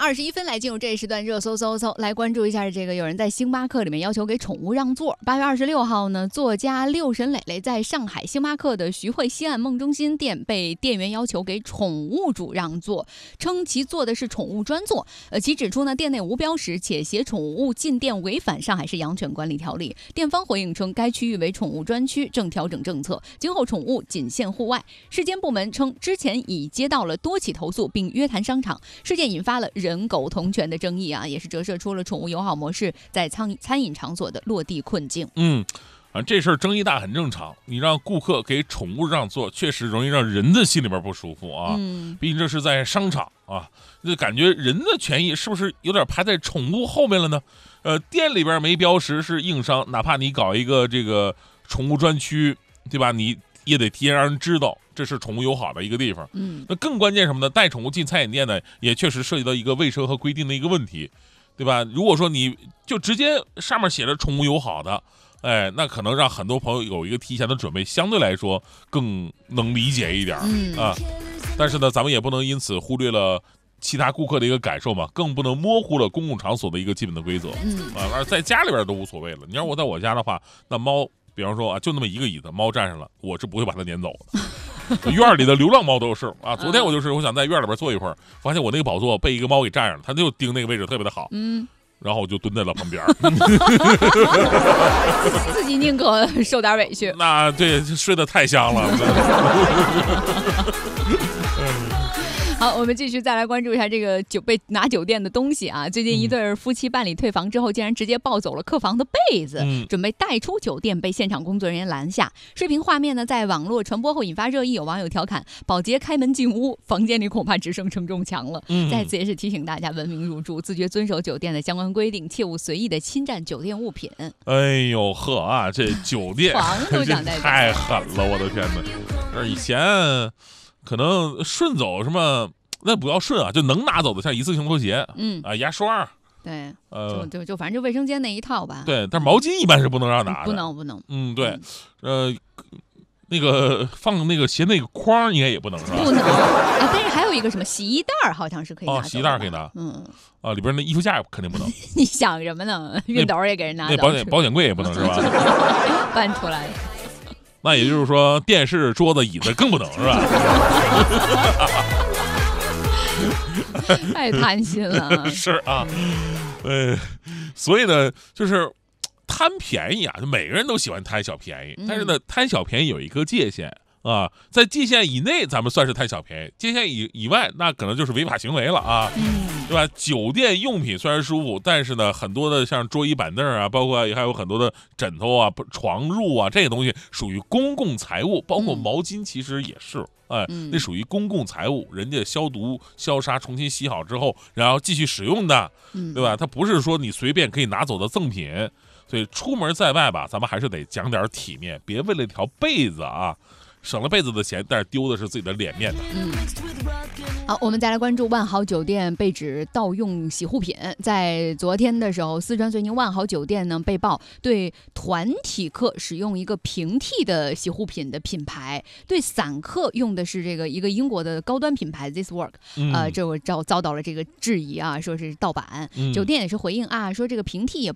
8:21来进入这一时段热搜，来关注一下这个有人在星巴克里面要求给宠物让座。8月26号呢，作家六神磊磊在上海星巴克的徐汇西岸梦中心店被店员要求给宠物主让座，称其坐的是宠物专座。其指出呢，店内无标识且携宠物进店违反上海市养犬管理条例。店方回应称，该区域为宠物专区，正调整政策，今后宠物仅限户外。市监部门称，之前已接到了多起投诉，并约谈商场。事件引发了人狗同权的争议啊，也是折射出了宠物友好模式在餐饮场所的落地困境。 这事儿争议大很正常，你让顾客给宠物让座，确实容易让人的心里边不舒服啊。毕竟这是在商场啊，就感觉人的权益是不是有点排在宠物后面了呢？店里边没标识是硬伤，哪怕你搞一个这个宠物专区，对吧？你也得提前让人知道这是宠物友好的一个地方。那更关键什么呢？带宠物进餐饮店呢，也确实涉及到一个卫生和规定的一个问题，对吧？如果说你就直接上面写着宠物友好的，那可能让很多朋友有一个提前的准备，相对来说更能理解一点啊。但是呢，咱们也不能因此忽略了其他顾客的一个感受嘛，更不能模糊了公共场所的一个基本的规则。而在家里边都无所谓了。你要我在我家的话，那猫，比方说啊，就那么一个椅子，猫站上了，我是不会把它撵走的。院里的流浪猫都是啊。昨天我想在院里边坐一会儿，发现我那个宝座被一个猫给占上了，它就盯那个位置特别的好。然后我就蹲在了旁边。 自己宁可受点委屈。 那对，睡得太香了。 好，我们继续再来关注一下这个被拿酒店的东西啊。最近一对夫妻办理退房之后，竟然直接抱走了客房的被子，准备带出酒店，被现场工作人员拦下。视频画面呢在网络传播后引发热议，有网友调侃：保洁开门进屋，房间里恐怕只剩承重墙了。在此也是提醒大家文明入住，自觉遵守酒店的相关规定，切勿随意的侵占酒店物品。 哎呦呵啊，这酒店床都想带走， 太狠了，我的天哪！这以前可能顺走什么，那不要顺啊，就能拿走的，像一次性拖鞋，牙刷， 对，就反正就卫生间那一套吧。 对，但是毛巾一般是不能让拿的， 不能。 对，那个放那个鞋那个框应该也不能是吧？ 不能啊，但是还有一个什么洗衣袋好像是可以拿走的。 洗衣袋可以拿。里边那衣服架肯定不能。 你想什么呢？熨斗也给人拿走。 那保险柜也不能是吧？ 搬出来。 那也就是说，电视、桌子、椅子更不能是吧？ 太贪心了。 是啊，所以呢，就是贪便宜啊，就每个人都喜欢贪小便宜，但是呢，贪小便宜有一个界限啊，在界限以内，咱们算是贪小便宜；界限以外，那可能就是违法行为了啊。对吧？酒店用品虽然舒服，但是呢，很多的像桌椅板凳啊，包括还有很多的枕头啊、床褥啊，这些东西属于公共财物，包括毛巾其实也是，那属于公共财物，人家消毒、消杀、重新洗好之后，然后继续使用的，对吧？它不是说你随便可以拿走的赠品，所以出门在外吧，咱们还是得讲点体面，别为了一条被子啊，省了被子的钱，但是丢的是自己的脸面的。 好，我们再来关注万豪酒店被指盗用洗护品。在昨天的时候，四川遂宁万豪酒店呢被曝对团体客使用一个平替的洗护品的品牌，对散客用的是这个一个英国的高端品牌 This Work，这我遭到了这个质疑啊，说是盗版。酒店也是回应啊，说这个平替也